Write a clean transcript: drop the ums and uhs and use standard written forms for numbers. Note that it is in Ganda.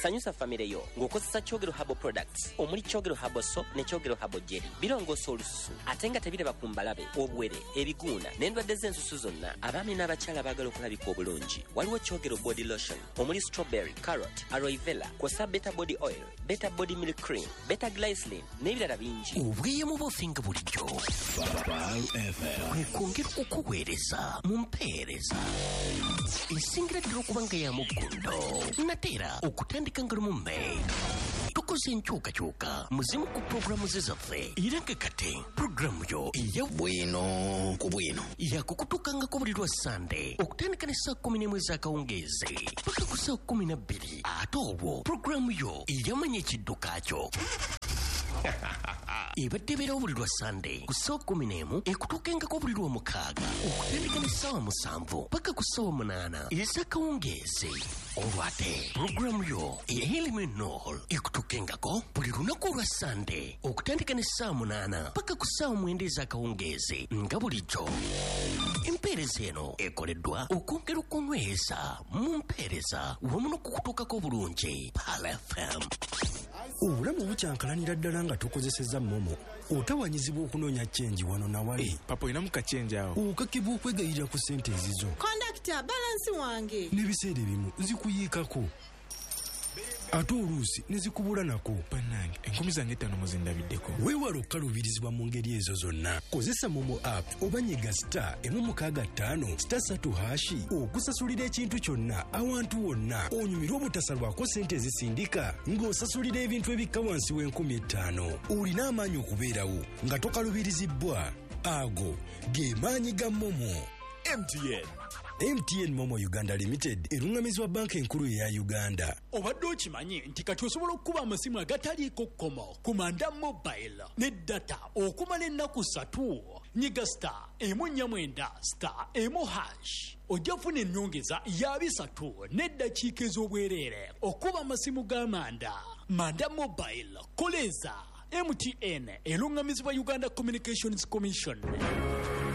sanyusa famire yo ng'okozesa Kyogero Herbal Products omuli Kyogero Herbal Soap ne Kyogero Herbal Jelly. Birongoosa olususu ate nga tebiraba ku mbalabe, obuwere, ebiguuna n'endwadde z'ensusu zonna. Abaami n'abakyala baagala okulabika obulungi. Waliwo Kyogero Body Lotion omuli strawberry, carrot, aloe vera, kw'ossa Beta Body Oil, Beta Body Milk Cream, Beta Glycerin n'ebirala bingi. Obweyamo bw'ofinga bulijjo kwongera okukuweereza mu mpeereza esingira ddala okuba nga ya muggundo nateera okutandika nga lumu May. Tukoze enkyukakyuka muzimu ku pulogulaamu ze zaffe era nga kati pulogulaamu yo eya bwino ku bwino yakukutukangako buli lwa Sande okutandika ne saa 11 ez'akawungeezi paka ku saa 12 ate obwo pulogulaamu yo eyamanya ekidduka kyo ebadde beerawo buli lwa Sande ku ssaawa 11 ekutuukengako buli lwa 6 okutandika ne ssaawa 7 paka ku ssaawa 8 ez'akawungeezi. Olwate pulogulaamu yo ey'Eliminol ekutuukengako buli lunaku olwa Sande okutandika ne ssaawa 8 paka ku ssaawa 9 ez'akawungeezi nga bulijjo. Empeereza eno ekoleddwa okwongera okunyweza mu mpeereza wamu n'okukutuukako bulungi Pal FM. Obulamu bukyankalanira ddala nga tukozesezza momo otawanyizibwa okunoonya chenji wano na wali. Papa inamu kachenji awo okakibwa okwegayirira ku ssente ezizo. Kondakita balansi wange n'ebiseera ebimu zikuyiikako ate oluusi ne zikubula nako. Bannange enkumi zange 5 muzindabiddeko. Weewala okukaluubirizibwa mu ngeri ezo zonna. Kozesa momo app oba nyiga *165*3# okusasulira ekintu kyonna awantu wonna. Onyumirwa obutasalwako ssente ezisindika ng'osasulira ebintu ebikka wansi w'50,000. Olina amaanyi okubeerawo nga tokalubirizibbwa. Ago ge maanyi ga momo. MTN Momo Uganda Limited erungamizibwa banka enkulu ya Uganda. Obadde okimanyi nti kati osobola okuba amasimu agataliiko kkomo ku Manda Mobile ne data okumala ennaku 3. Nyiga *149*1#. Ojja kufuna ennyongeza ya 3 n'eddakiika ez'obwereere okuba amasimu ga Manda Mobile. Koleza MTN erungamizibwa Uganda Communications Commission.